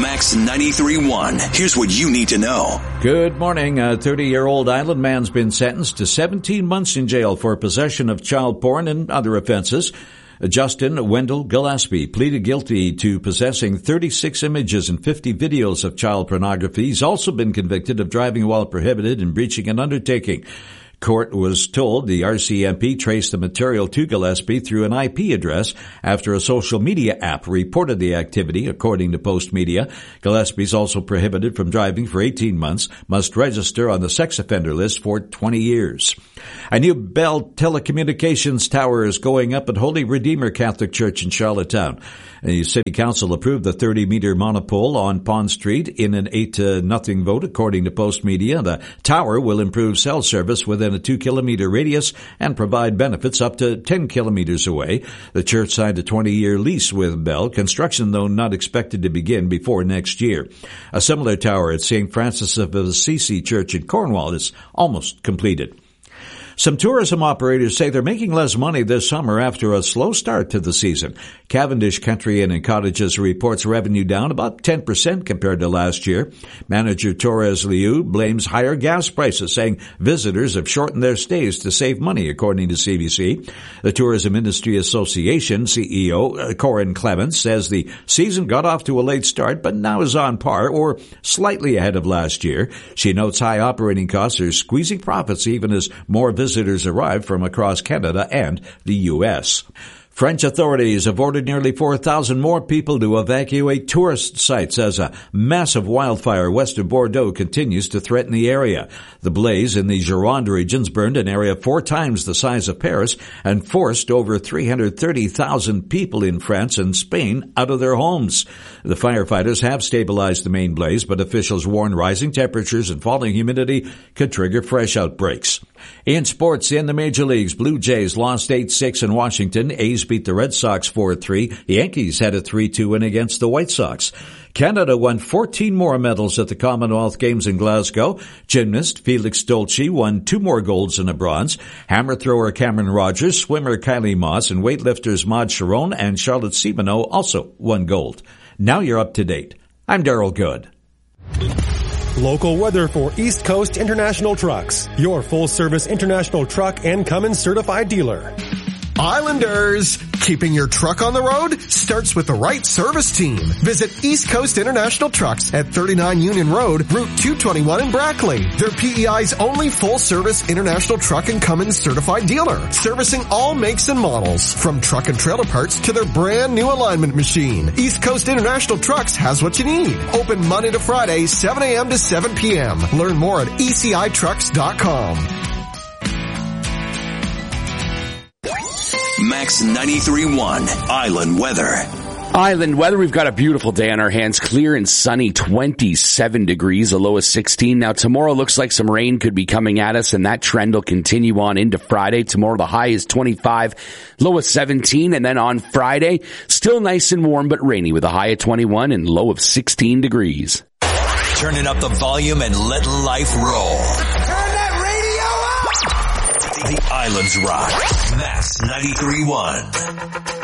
Max 93.1. Here's what you need to know. Good morning. A 30-year-old Island man's been sentenced to 17 months in jail for possession of child porn and other offenses. Justin Wendell Gillespie pleaded guilty to possessing 36 images and 50 videos of child pornography. He's also been convicted of driving while prohibited and breaching an undertaking. Court was told the RCMP traced the material to Gillespie through an IP address after a social media app reported the activity, according to Post Media. Gillespie's also prohibited from driving for 18 months, must register on the sex offender list for 20 years. A new Bell telecommunications tower is going up at Holy Redeemer Catholic Church in Charlottetown. The City Council approved the 30-meter monopole on Pond Street in an 8-0 vote, according to Post Media. The tower will improve cell service within a 2-kilometer radius and provide benefits up to 10 kilometers away. The church signed a 20-year lease with Bell. Construction, though, not expected to begin before next year. A similar tower at St. Francis of Assisi Church in Cornwall is almost completed. Some tourism operators say they're making less money this summer after a slow start to the season. Cavendish Country Inn and Cottages reports revenue down about 10% compared to last year. Manager Torres Liu blames higher gas prices, saying visitors have shortened their stays to save money, according to CBC. The Tourism Industry Association CEO Corinne Clements says the season got off to a late start, but now is on par or slightly ahead of last year. She notes high operating costs are squeezing profits even as more visitors arrive from across Canada and the U.S. French authorities have ordered nearly 4,000 more people to evacuate tourist sites as a massive wildfire west of Bordeaux continues to threaten the area. The blaze in the Gironde regions burned an area 4 times the size of Paris and forced over 330,000 people in France and Spain out of their homes. The firefighters have stabilized the main blaze, but officials warn rising temperatures and falling humidity could trigger fresh outbreaks. In sports, in the major leagues, Blue Jays lost 8-6 in Washington. A's beat the Red Sox 4-3. The Yankees had a 3-2 win against the White Sox. Canada won 14 more medals at the Commonwealth Games in Glasgow. Gymnast Felix Dolce won 2 more golds and a bronze. Hammer thrower Cameron Rogers, swimmer Kylie Moss, and weightlifters Maud Sharon and Charlotte Simoneau also won gold. Now you're up to date. I'm Darryl Good. Local weather for East Coast International Trucks, your full-service international truck and Cummins certified dealer. Islanders, keeping your truck on the road starts with the right service team. Visit East Coast International Trucks at 39 Union Road, Route 221 in Brackley. They're PEI's only full-service international truck and Cummins certified dealer, servicing all makes and models, from truck and trailer parts to their brand new alignment machine. East Coast International Trucks has what you need. Open Monday to Friday, 7 a.m. to 7 p.m. Learn more at ECITrucks.com. Max 93.1 Island Weather. Island weather, we've got a beautiful day on our hands. Clear and sunny, 27 degrees, a low of 16. Now tomorrow looks like some rain could be coming at us, and that trend will continue on into Friday. Tomorrow the high is 25, low of 17. And then on Friday, still nice and warm but rainy with a high of 21 and low of 16 degrees. Turning up the volume and let life roll. Turn that radio up! The Islands Rock. Max 93.1.